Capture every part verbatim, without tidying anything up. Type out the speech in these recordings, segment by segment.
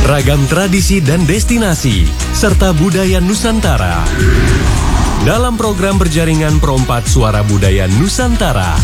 ragam tradisi dan destinasi, serta budaya Nusantara. Dalam program berjaringan Perompat Suara Budaya Nusantara.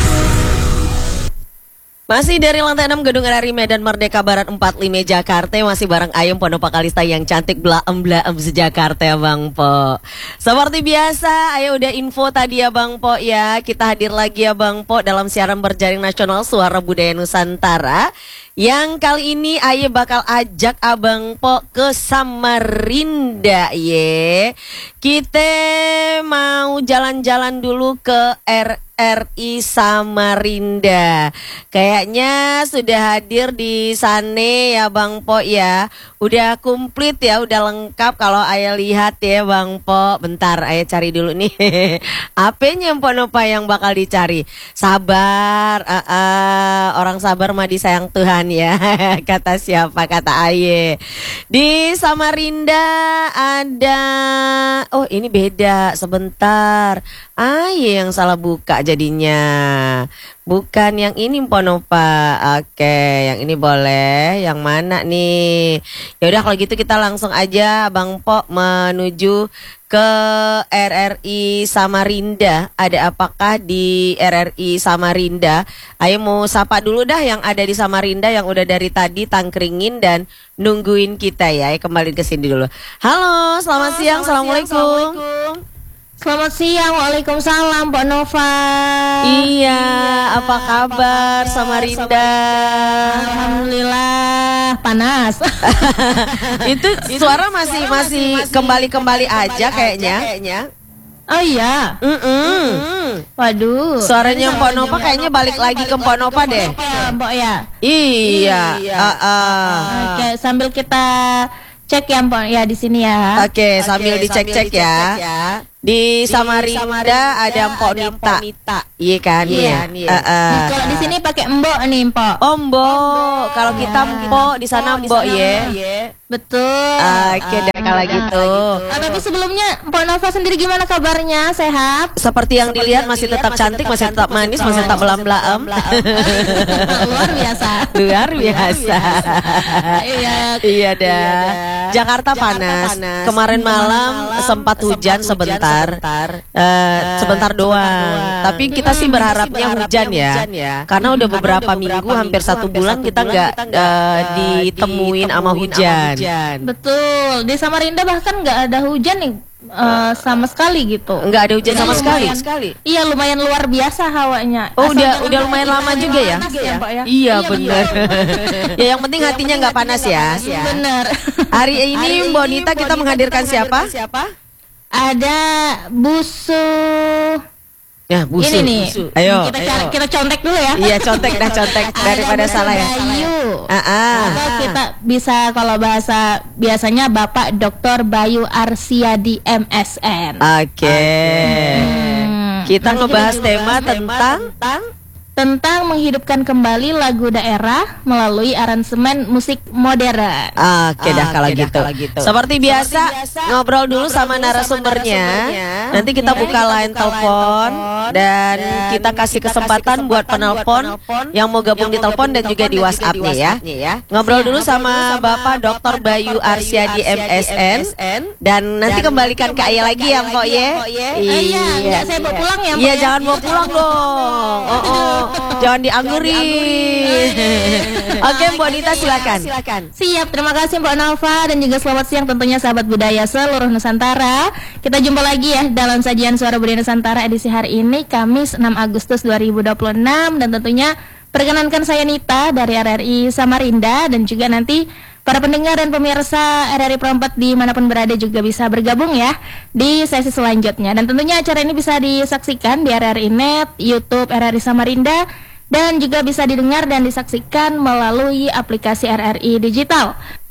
Masih dari lantai enam Gedung R R I Medan Merdeka Barat empat puluh lima Jakarta, masih bareng Ayem Pondopak Kalista yang cantik blaem-blaem se-Jakarta ya Bang Po. Seperti biasa, ayo udah info tadi ya Bang Po ya. Kita hadir lagi ya Bang Po dalam siaran berjaring nasional Suara Budaya Nusantara. Yang kali ini Aye bakal ajak Abang Po ke Samarinda ye. Kita mau jalan-jalan dulu ke R R I Samarinda. Kayaknya sudah hadir di sana ya Bang Po ya. Udah komplit ya, udah lengkap kalau Aye lihat ya Bang Po. Bentar Aye cari dulu nih. Apanya Mpok Nova yang bakal dicari? Sabar, uh, uh, orang sabar mah disayang Tuhan ya. Kata siapa? Kata Aye. Di Samarinda ada, oh ini beda, sebentar. Aye yang salah buka jadinya. Bukan yang ini Mpok Nova. Oke, yang ini boleh. Yang mana nih? Ya udah kalau gitu kita langsung aja Bang Po menuju ke R R I Samarinda. Ada apakah di R R I Samarinda? Ayo mau sapa dulu dah yang ada di Samarinda yang udah dari tadi tangkringin dan nungguin kita ya. Ayo kembali ke sini dulu. Halo, selamat Halo, siang. selamat Assalamualaikum. siang, Assalamualaikum. Selamat siang, waalaikumsalam Mbak Nova. Iya, apa kabar Samarinda? Alhamdulillah panas. Itu suara masih masih kembali-kembali aja kayaknya. Oh iya. Mm -mm. Waduh. Suaranya Mpok Nova kayaknya balik lagi ke Mpok Nova deh. Ya, Mbok ya. Iya. Uh, uh. Oke, sambil kita cek ya Mbok ya di sini ya. Oke, sambil dicek-cek ya. Di Samarinda ada Mpok Nita. Iya kan? Iya. Uh, uh. Nah, kalau di sini pakai Mbok nih Mbok. Oh Mbok, kalau kita Mpok di sana Mbok ya. Betul. Oke deh kalau gitu. Ah, tapi sebelumnya Mbak Nova sendiri gimana kabarnya? Sehat? Seperti yang dilihat masih tetap cantik, masih tetap manis, masih tetap belam-belam. Luar biasa. Luar biasa. Iya. Iya dah. Jakarta panas. Kemarin malam sempat hujan sebentar. Uh, sebentar doang. Tapi kita sih berharapnya hujan ya. Karena udah beberapa minggu, hampir satu bulan kita nggak uh, ditemuin sama hujan. Betul. Di Samarinda bahkan nggak ada hujan nih. Uh, sama sekali gitu. Nggak ada hujan sama lumayan, sekali. Iya lumayan luar biasa hawanya. Oh Asal udah udah lumayan lama juga ya. Ya, Mbak, ya? Iya benar. Ya yang penting hatinya nggak panas ya. Benar. Hari ini Mbak Nita kita menghadirkan siapa? Ada Busu. Ya, busu. Ini nih. Busu. Ayo. Kita cari, kita contek dulu ya. Iya, contek dah contek daripada salah ya. Bayu. Ah, ah. Atau kita bisa kalau bahasa biasanya Bapak Doktor Bayu Arsiadi M S N. Oke. Okay. Hmm. Kita Nanti ngebahas kita tema tentang tentang tentang menghidupkan kembali lagu daerah melalui aransemen musik modern. Oke dah kalau gitu. gitu. Seperti biasa, biasa ngobrol dulu sama narasumbernya. Nanti kita buka line telepon dan kita kasih kesempatan buat penelpon yang mau gabung di telepon dan juga di WhatsApp nih ya. Ngobrol dulu sama Bapak Doktor Bayu Arsiadi M S N dan nanti kembalikan ke Ayah lagi ya Mpok ye. Iya, enggak saya bawa pulang ya Mpok. Iya, jangan bawa pulang dong. Oh, oh. Jangan dianggurin. Oke, Mbak Nita silakan. Siap, terima kasih Mbak Nova dan juga selamat siang tentunya sahabat budaya seluruh Nusantara. Kita jumpa lagi ya dalam sajian Suara Budaya Nusantara edisi hari ini Kamis enam Agustus dua ribu dua puluh enam dan tentunya perkenankan saya Nita dari R R I Samarinda dan juga nanti para pendengar dan pemirsa R R I Perompat dimanapun berada juga bisa bergabung ya di sesi selanjutnya. Dan tentunya acara ini bisa disaksikan di R R I Net, YouTube R R I Samarinda, dan juga bisa didengar dan disaksikan melalui aplikasi R R I Digital.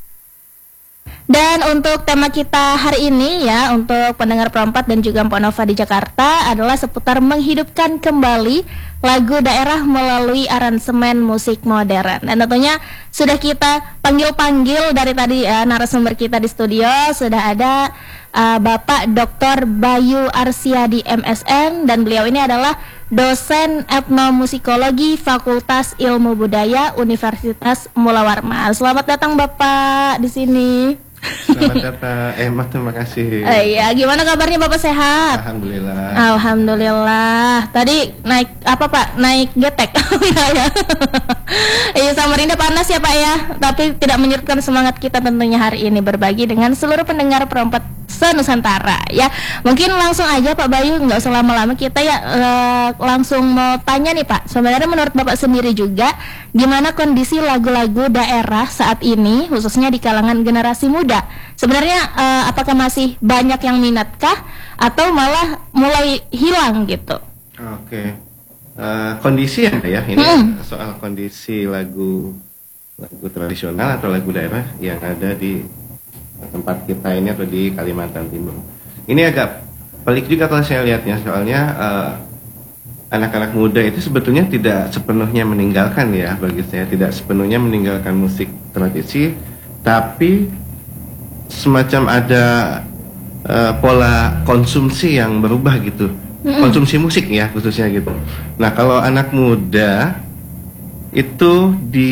Dan untuk tema kita hari ini ya, untuk pendengar Perompat dan juga Mpok Nova di Jakarta adalah seputar menghidupkan kembali lagu daerah melalui aransemen musik modern. Dan tentunya sudah kita panggil-panggil dari tadi ya, narasumber kita di studio sudah ada uh, Bapak doktor Bayu Arsiadi M S-N, dan beliau ini adalah dosen etnomusikologi Fakultas Ilmu Budaya Universitas Mula Warman. Selamat datang Bapak di sini. Selamat datang, eh Mas, terima kasih. Eh, iya, gimana kabarnya Bapak, sehat? Alhamdulillah. Alhamdulillah. Tadi naik apa Pak? Naik getek. ya. Iya, Samarinda panas ya Pak ya. Tapi tidak menyurutkan semangat kita tentunya hari ini berbagi dengan seluruh pendengar perempat se-Nusantara ya. Mungkin langsung aja Pak Bayu, nggak usah lama-lama, kita ya uh, langsung mau tanya nih Pak. Sebenarnya menurut Bapak sendiri juga, gimana kondisi lagu-lagu daerah saat ini khususnya di kalangan generasi muda? Sebenarnya uh, apakah masih banyak yang minatkah atau malah mulai hilang gitu? Oke, uh, kondisi ya, ya ini Hmm. soal kondisi lagu lagu tradisional atau lagu daerah yang ada di tempat kita ini atau di Kalimantan Timur. Ini agak pelik juga kalau saya lihatnya, soalnya uh, anak-anak muda itu sebetulnya tidak sepenuhnya meninggalkan ya, bagi saya tidak sepenuhnya meninggalkan musik tradisi, tapi semacam ada uh, pola konsumsi yang berubah gitu, mm-hmm. konsumsi musik ya khususnya gitu. Nah kalau anak muda itu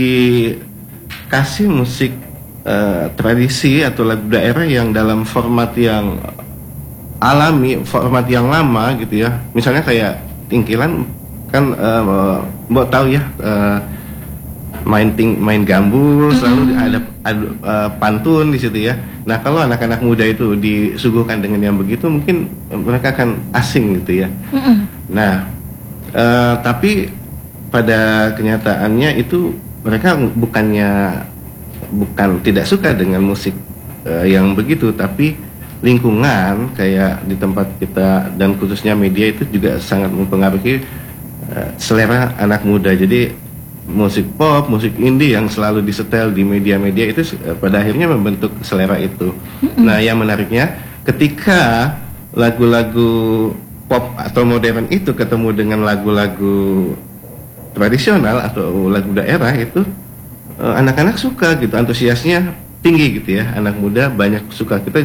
dikasih musik uh, tradisi atau lagu daerah yang dalam format yang alami, format yang lama gitu ya. Misalnya kayak Tingkilan kan, uh, Mbok tahu ya, uh, main ting main gambus, mm-hmm. selalu ada, ada uh, pantun di situ ya. Nah kalau anak-anak muda itu disuguhkan dengan yang begitu, mungkin mereka akan asing gitu ya. Mm-hmm. Nah uh, tapi pada kenyataannya itu mereka bukannya bukan tidak suka dengan musik uh, yang begitu, tapi lingkungan kayak di tempat kita dan khususnya media itu juga sangat mempengaruhi uh, selera anak muda. Jadi musik pop, musik indie yang selalu disetel di media-media itu uh, pada akhirnya membentuk selera itu. Mm-hmm. Nah yang menariknya ketika lagu-lagu pop atau modern itu ketemu dengan lagu-lagu tradisional atau lagu daerah itu, uh, anak-anak suka gitu, antusiasnya tinggi gitu ya. Anak muda banyak suka. Kita